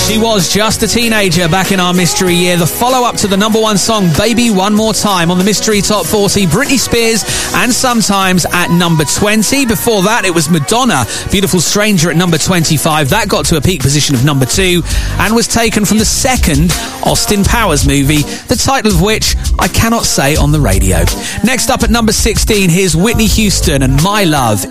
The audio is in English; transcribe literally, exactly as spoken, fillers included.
She was just a teenager back in our mystery year. The follow-up to the number one song, Baby One More Time, on the Mystery Top forty. Britney Spears, and Sometimes at number twenty. Before that, it was Madonna, Beautiful Stranger at number twenty-five. That got to a peak position of number two and was taken from the second Austin Powers movie, the title of which I cannot say on the radio. Next up at number sixteen, here's Whitney Houston and My Love